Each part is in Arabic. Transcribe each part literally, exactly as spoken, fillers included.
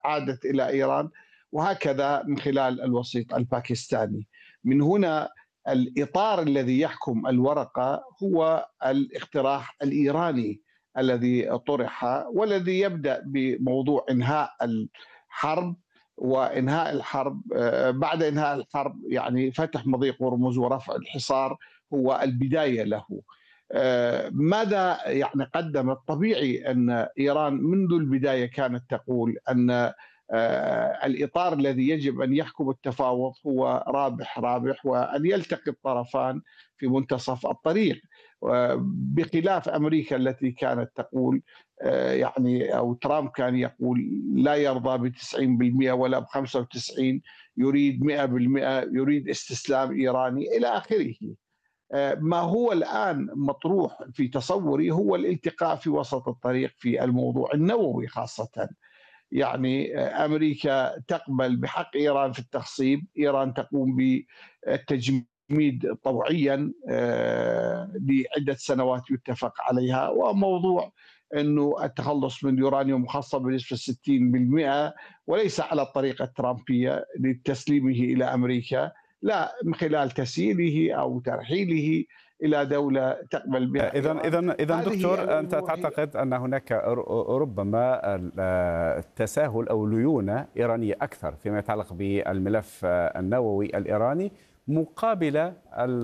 عادت إلى إيران، وهكذا من خلال الوسيط الباكستاني. من هنا الإطار الذي يحكم الورقة هو الاقتراح الإيراني الذي طرح، والذي يبدأ بموضوع إنهاء الحرب، وإنهاء الحرب بعد إنهاء الحرب يعني فتح مضيق هرمز ورفع الحصار هو البداية له. ماذا يعني قدمت؟ طبيعي أن إيران منذ البداية كانت تقول أن الإطار الذي يجب أن يحكم التفاوض هو رابح رابح، وأن يلتقي الطرفان في منتصف الطريق، بخلاف أمريكا التي كانت تقول يعني أو ترامب كان يقول لا يرضى ب تسعين بالمئة ولا ب خمسة وتسعين، يريد مئة بالمئة، يريد استسلام إيراني إلى آخره. ما هو الآن مطروح في تصوري هو الالتقاء في وسط الطريق في الموضوع النووي خاصة. يعني أمريكا تقبل بحق إيران في التخصيب، إيران تقوم بالتجميد طوعيا لعدة سنوات يتفق عليها، وموضوع أنه التخلص من اليورانيوم مخصب بنسبة ستين بالمئة وليس على الطريقة الترامبية لتسليمه إلى أمريكا، لا، من خلال تسييله أو ترحيله إلى دولة تقبل بها. إذا إذا إذا دكتور، أنت تعتقد أن هناك ربما تساهل أو ليونة إيرانية أكثر فيما يتعلق بالملف النووي الإيراني مقابل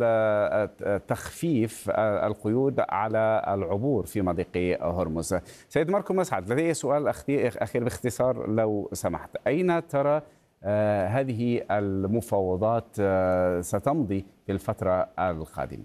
تخفيف القيود على العبور في مضيق هرمز؟ سيد ماركو مسعد، لدي سؤال أخير باختصار لو سمحت. أين ترى هذه المفاوضات ستمضي في الفترة القادمة؟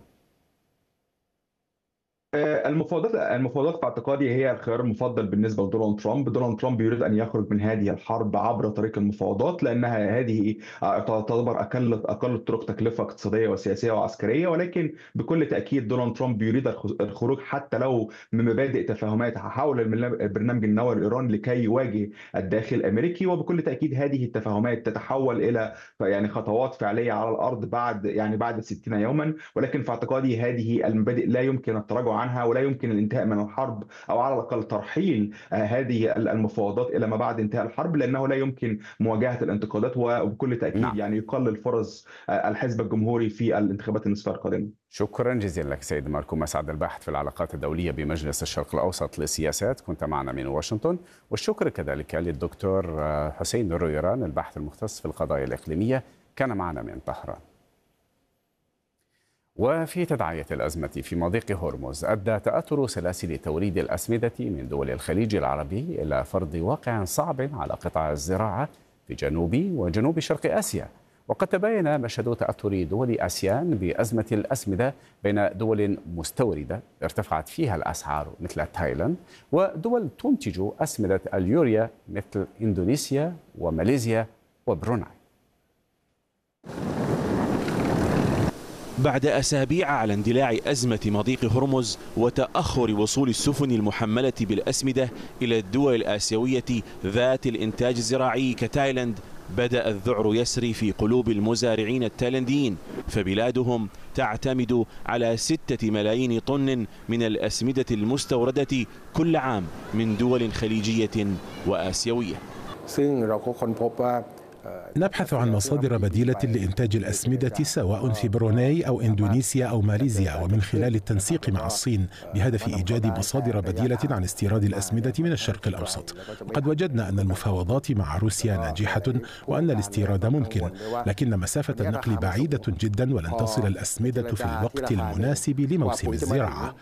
المفاوضات المفاوضات في اعتقادي هي الخيار المفضل بالنسبه لدونالد ترامب. دونالد ترامب يريد ان يخرج من هذه الحرب عبر طريق المفاوضات، لانها هذه تعتبر اقل اقل الطرق تكلفه اقتصاديه وسياسيه وعسكريه، ولكن بكل تاكيد دونالد ترامب يريد الخروج حتى لو من مبادئ تفاهمات حول البرنامج النووي الايراني لكي يواجه الداخل الامريكي، وبكل تاكيد هذه التفاهمات تتحول الى يعني خطوات فعليه على الارض بعد يعني بعد ستين يوما، ولكن في اعتقادي هذه المبادئ لا يمكن التراجع عنها، ولا يمكن الانتهاء من الحرب او على الاقل ترحيل هذه المفاوضات الى ما بعد انتهاء الحرب، لانه لا يمكن مواجهه الانتقادات، وبكل تاكيد نعم. يعني يقلل فرص الحزب الجمهوري في الانتخابات النصفيه القادمه. شكرا جزيلا لك سيد ماركو مسعد، الباحث في العلاقات الدوليه بمجلس الشرق الاوسط للسياسات، كنت معنا من واشنطن. والشكر كذلك للدكتور حسين الرويران، الباحث المختص في القضايا الاقليميه، كان معنا من طهران. وفي تداعية الأزمة في مضيق هرمز، أدى تأثر سلاسل توريد الأسمدة من دول الخليج العربي إلى فرض واقع صعب على قطاع الزراعة في جنوب وجنوب شرق آسيا. وقد تبين مشهد تأثر دول آسيان بأزمة الأسمدة بين دول مستوردة ارتفعت فيها الأسعار مثل تايلاند، ودول تنتج أسمدة اليوريا مثل إندونيسيا وماليزيا وبروناي. بعد أسابيع على اندلاع أزمة مضيق هرمز وتأخر وصول السفن المحملة بالأسمدة إلى الدول الآسيوية ذات الإنتاج الزراعي كتايلاند، بدأ الذعر يسري في قلوب المزارعين التايلانديين، فبلادهم تعتمد على ستة ملايين طن من الأسمدة المستوردة كل عام من دول خليجية وآسيوية. نبحث عن مصادر بديلة لإنتاج الأسمدة سواء في بروناي أو إندونيسيا أو ماليزيا، ومن خلال التنسيق مع الصين بهدف إيجاد مصادر بديلة عن استيراد الأسمدة من الشرق الأوسط. وقد وجدنا أن المفاوضات مع روسيا ناجحة وأن الاستيراد ممكن، لكن مسافة النقل بعيدة جدا ولن تصل الأسمدة في الوقت المناسب لموسم الزراعة.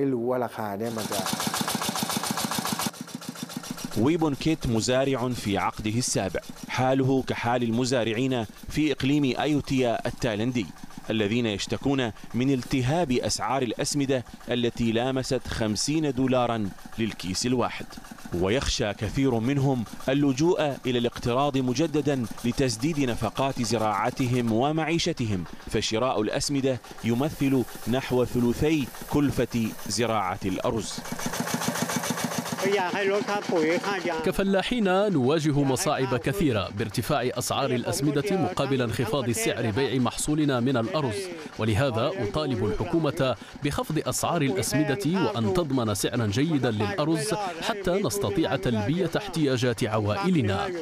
ويبون كيت مزارع في عقده السابع، حاله كحال المزارعين في إقليم أيوتيا التايلندي الذين يشتكون من التهاب أسعار الأسمدة التي لامست خمسين دولاراً للكيس الواحد. ويخشى كثير منهم اللجوء إلى الاقتراض مجدداً لتسديد نفقات زراعتهم ومعيشتهم، فشراء الأسمدة يمثل نحو ثلثي كلفة زراعة الأرز. كفلاحين نواجه مصاعب كثيرة بارتفاع أسعار الأسمدة مقابل انخفاض سعر بيع محصولنا من الأرز، ولهذا أطالب الحكومة بخفض أسعار الأسمدة وأن تضمن سعرا جيدا للأرز حتى نستطيع تلبية احتياجات عوائلنا.